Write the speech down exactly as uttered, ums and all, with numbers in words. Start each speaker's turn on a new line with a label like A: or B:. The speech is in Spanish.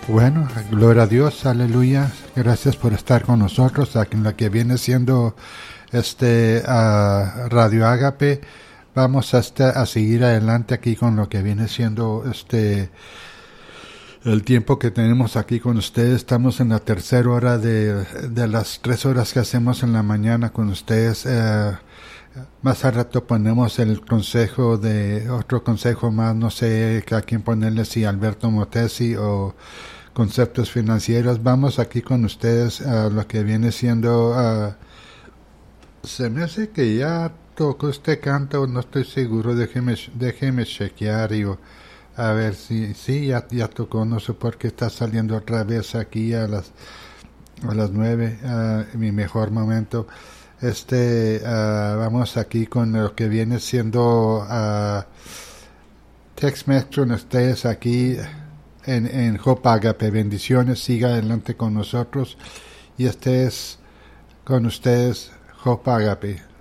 A: Bueno, gloria a Dios, aleluya. Gracias por estar con nosotros aquí en lo que viene siendo este uh, Radio Ágape. Vamos hasta a seguir adelante aquí con lo que viene siendo este el tiempo que tenemos aquí con ustedes. Estamos en la tercera hora de, de las tres horas que hacemos en la mañana con ustedes. Uh, Más al rato ponemos el consejo de otro consejo más, no sé a quién ponerle, si Alberto Motesi o conceptos financieros. Vamos aquí con ustedes a uh, lo que viene siendo, uh, se me hace que ya tocó este canto, no estoy seguro, déjeme, déjeme chequear y a ver si sí, ya, ya tocó, no sé por qué está saliendo otra vez aquí a las a las nueve, uh, mi mejor momento. Este, uh, vamos aquí con lo que viene siendo uh, Tex-Mex con ustedes aquí en, en Hope Agape. Bendiciones, siga adelante con nosotros y este es con ustedes Hope Agape.